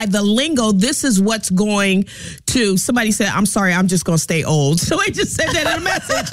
the lingo, this is what's going to, somebody said, I'm sorry, I'm just going to stay old. So I just said that in a message.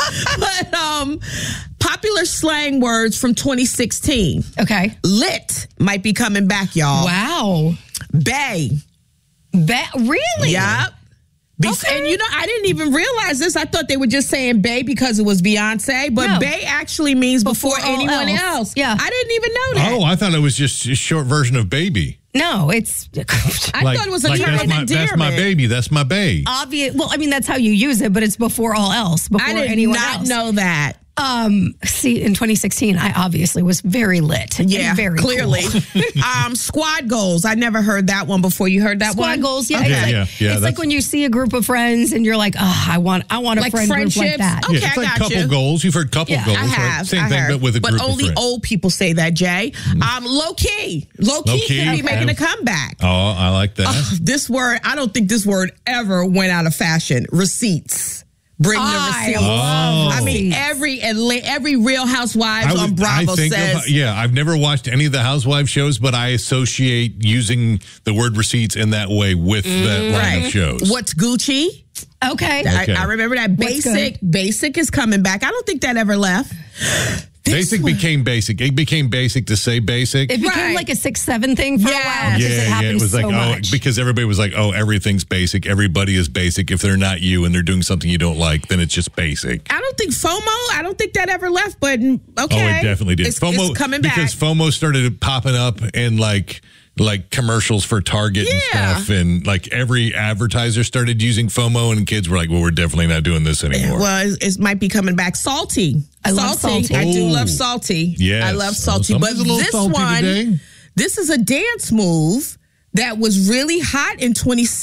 But popular slang words from 2016. Okay. Lit might be coming back, y'all. Wow. Bae. Really? Yep. Okay. And I didn't even realize this. I thought they were just saying bae because it was Beyonce, but No. bae actually means before anyone else. Yeah. I didn't even know that. Oh, I thought it was just a short version of baby. No, it's I thought it was a term of endearment. That's my baby. That's my bae. obvious. Well, I mean, that's how you use it, but it's before all else. Before I did anyone not else. know that. See, in 2016, I obviously was very lit. Yeah, very clearly. cool. Squad goals. I never heard that one before. You heard that Squad one? goals, yeah. Okay. It's like when you see a group of friends and you're like, oh, I want a Like friend group like friendships? that. Okay, It's like I got couple you. goals. You've heard couple Yeah, goals, I right? have. Same I thing, heard. but with a group of only friends. old people say that, Jay. Low key. Low key can be Okay. making a comeback. Oh, I like that. This word, I don't think this word ever went out of fashion. Receipts. Bring the receipts. love I mean, receipts. every Real Housewives on Bravo says. I've never watched any of the Housewives shows, but I associate using the word receipts in that way with that line of shows. What's Gucci? Okay. Okay. I remember that. What's Basic is coming back. I don't think that ever left. Basic became basic. It became basic to say basic. It became Right. like a 6-7 thing for a while because it happened It was like, so much. because everybody was like, oh, everything's basic. Everybody is basic. If they're not you and they're doing something you don't like, then it's just basic. I don't think FOMO. I don't think that ever left. But okay, Oh, it definitely did. It's coming back because FOMO started popping up in like commercials for Target and Yeah. stuff, and like every advertiser started using FOMO, and kids were like, well, we're definitely not doing this anymore. Well, it might be coming back. Salty. I love salty. I do Oh. love salty. Yes. I love salty. But Somebody's a little this salty one, today. this is a dance move that was really hot in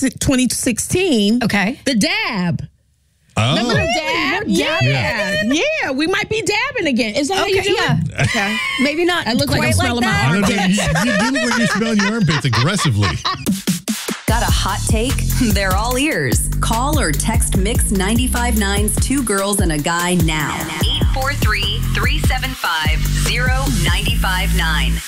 2016. Okay. The dab. Oh. Remember the dab? Yeah, we might be dabbing again. Is that how you do it? Okay. Maybe not I look like quite I'm smelling my that. I don't know. armpits. You do look like you're smelling your armpits aggressively. Got a hot take? They're all ears. Call or text Mix 95.9's Two Girls and a Guy now. 843-375-0959.